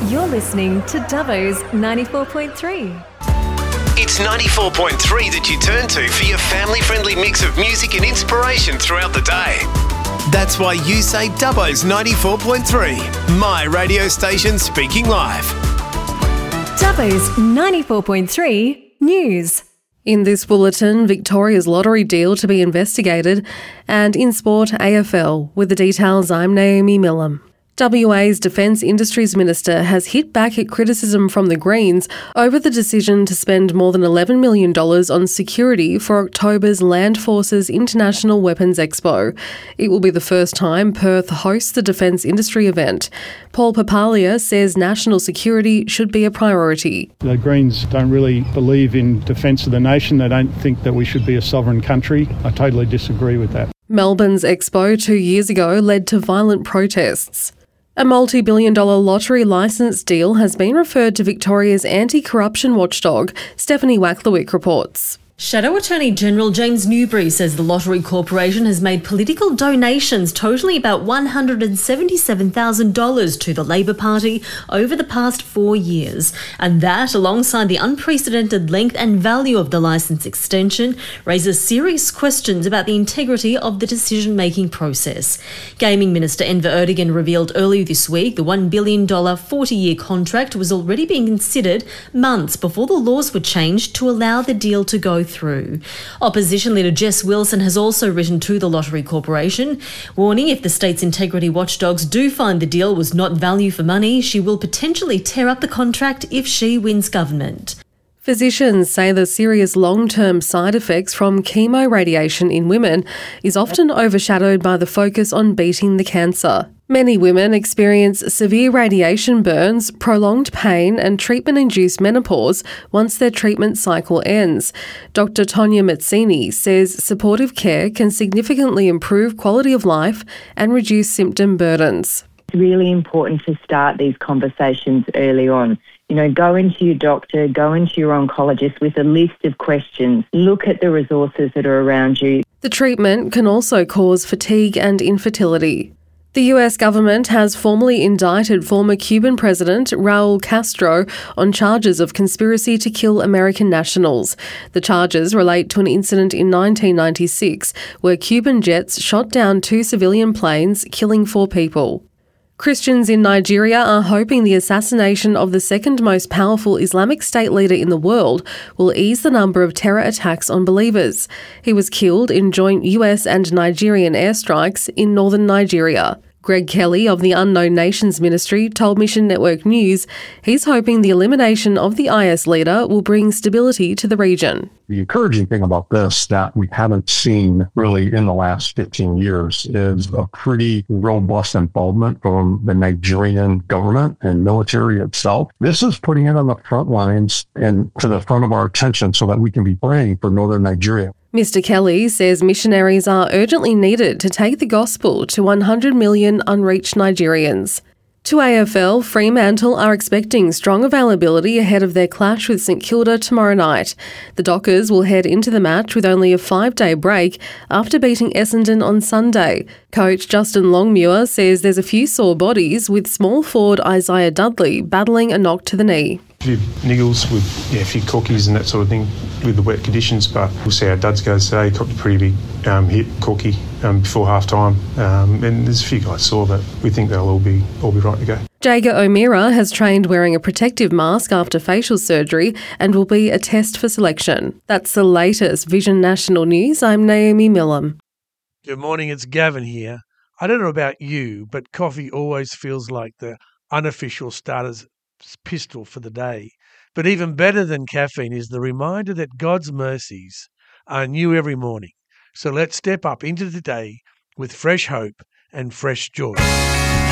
You're listening to Dubbo's 94.3. It's 94.3 that you turn to for your family-friendly mix of music and inspiration throughout the day. That's why you say Dubbo's 94.3, my radio station speaking live. Dubbo's 94.3 News. In this bulletin, Victoria's lottery deal to be investigated, and in sport, AFL. With the details, I'm Naomi Millam. WA's Defence Industries Minister has hit back at criticism from the Greens over the decision to spend more than $11 million on security for October's Land Forces International Weapons Expo. It will be the first time Perth hosts the defence industry event. Paul Papalia says national security should be a priority. The Greens don't really believe in defence of the nation. They don't think that we should be a sovereign country. I totally disagree with that. Melbourne's Expo 2 years ago led to violent protests. A multi-billion-dollar lottery licence deal has been referred to Victoria's anti-corruption watchdog. Stephanie Wacklewick reports. Shadow Attorney General James Newbury says the Lottery Corporation has made political donations totalling about $177,000 to the Labor Party over the past 4 years. And that, alongside the unprecedented length and value of the licence extension, raises serious questions about the integrity of the decision-making process. Gaming Minister Enver Erdogan revealed earlier this week the $1 billion 40-year contract was already being considered months before the laws were changed to allow the deal to go through. Opposition leader Jess Wilson has also written to the Lottery Corporation, warning if the state's integrity watchdogs do find the deal was not value for money, she will potentially tear up the contract if she wins government. Physicians say the serious long-term side effects from chemoradiation in women is often overshadowed by the focus on beating the cancer. Many women experience severe radiation burns, prolonged pain and treatment-induced menopause once their treatment cycle ends. Dr. Tonya Mazzini says supportive care can significantly improve quality of life and reduce symptom burdens. It's really important to start these conversations early on. Go into your doctor, go into your oncologist with a list of questions. Look at the resources that are around you. The treatment can also cause fatigue and infertility. The US government has formally indicted former Cuban President Raul Castro on charges of conspiracy to kill American nationals. The charges relate to an incident in 1996 where Cuban jets shot down 2 civilian planes, killing 4 people. Christians in Nigeria are hoping the assassination of the second most powerful Islamic State leader in the world will ease the number of terror attacks on believers. He was killed in joint US and Nigerian airstrikes in northern Nigeria. Greg Kelly of the Unknown Nations Ministry told Mission Network News he's hoping the elimination of the IS leader will bring stability to the region. The encouraging thing about this that we haven't seen really in the last 15 years is a pretty robust involvement from the Nigerian government and military itself. This is putting it on the front lines and to the front of our attention so that we can be praying for northern Nigeria. Mr. Kelly says missionaries are urgently needed to take the gospel to 100 million unreached Nigerians. To AFL, Fremantle are expecting strong availability ahead of their clash with St Kilda tomorrow night. The Dockers will head into the match with only a 5-day break after beating Essendon on Sunday. Coach Justin Longmuir says there's a few sore bodies, with small forward Isaiah Dudley battling a knock to the knee. A few niggles with a few cookies and that sort of thing with the wet conditions, but we'll see how Duds goes today. He copped a pretty big hit, corky, before half-time. And there's a few guys sore, but we think they'll all be right to go. Jager O'Meara has trained wearing a protective mask after facial surgery and will be a test for selection. That's the latest Vision National News. I'm Naomi Millam. Good morning, it's Gavin here. I don't know about you, but coffee always feels like the unofficial starter's pistol for the day. But even better than caffeine is the reminder that God's mercies are new every morning. So let's step up into the day with fresh hope and fresh joy.